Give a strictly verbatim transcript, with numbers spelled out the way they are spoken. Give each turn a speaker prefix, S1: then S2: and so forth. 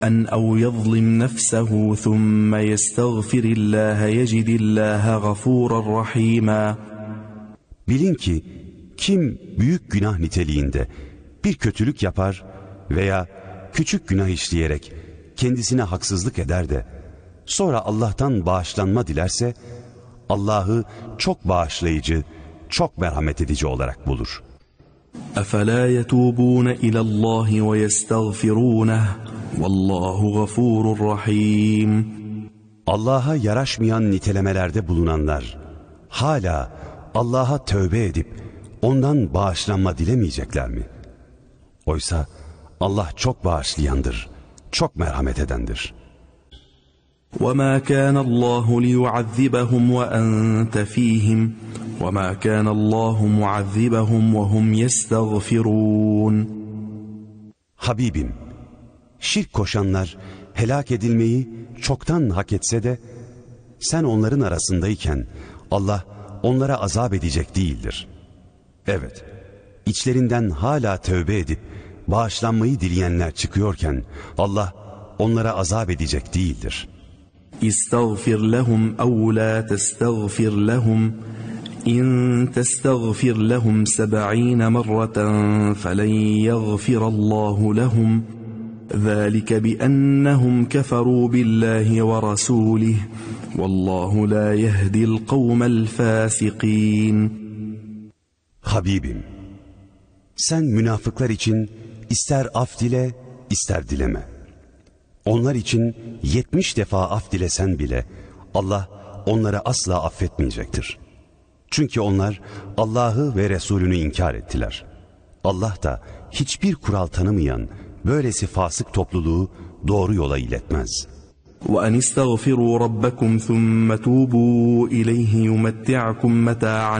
S1: أن أو يظلم نفسه ثم يستغفر الله يجد الله غفورا رحيما.
S2: Bilin ki kim büyük günah niteliğinde bir kötülük yapar veya küçük günah işleyerek kendisine haksızlık eder de sonra Allah'tan bağışlanma dilerse Allah'ı çok bağışlayıcı, çok merhamet edici olarak bulur.
S1: أَفَلَا يَتُوبُونَ إِلَى اللّٰهِ وَيَسْتَغْفِرُونَهُ وَاللّٰهُ غَفُورٌ رَحِيمٌ.
S2: Allah'a yaraşmayan nitelemelerde bulunanlar hala Allah'a tövbe edip ondan bağışlanma dilemeyecekler mi? Oysa Allah çok bağışlayandır, çok merhamet edendir.
S1: وَمَا كَانَ اللّٰهُ لِيُعَذِّبَهُمْ وَأَنْتَ ف۪يهِمْ وَمَا كَانَ اللّٰهُ مُعَذِّبَهُمْ وَهُمْ يَسْتَغْفِرُونَ.
S2: Habibim, şirk koşanlar helak edilmeyi çoktan hak etse de sen onların arasındayken Allah onlara azap edecek değildir. Evet, içlerinden hala tövbe edip bağışlanmayı dileyenler çıkıyorken Allah onlara azap edecek değildir.
S1: İstagfir lehum ev la testagfir lehum in testagfir lehum seb'ine merraten felen yagfirallahu lehum zâlike biennehum keferû billahi ve rasûlih vallahu la yehdil kavmel fâsikîn.
S2: Habibim, sen münafıklar için ister af dile, ister dileme. Onlar için yetmiş defa af dilesen bile Allah onları asla affetmeyecektir. Çünkü onlar Allah'ı ve Resulünü inkar ettiler. Allah da hiçbir kural tanımayan böylesi fasık topluluğu doğru yola iletmez.
S1: وَاَنِ اسْتَغْفِرُوا رَبَّكُمْ ثُمَّ تُوبُوا اِلَيْهِ يُمَتِّعْكُمْ مَتَاعًا